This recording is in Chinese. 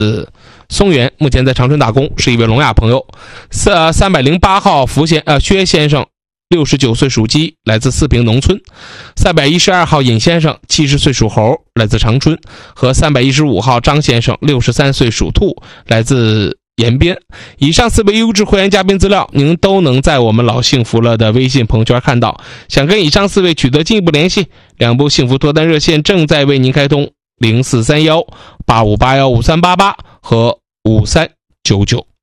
松原，目前在长春打工，是一位聋哑朋友。308号薛先生69岁属鸡，来自四平农村。312号尹先生70岁属猴，来自长春。和315号张先生63岁属兔，来自延边。以上4位优质会员嘉宾资料您都能在我们老幸福了的微信朋友圈看到。想跟以上4位取得进一步联系，两部幸福脱单热线正在为您开通，043185815388和5399。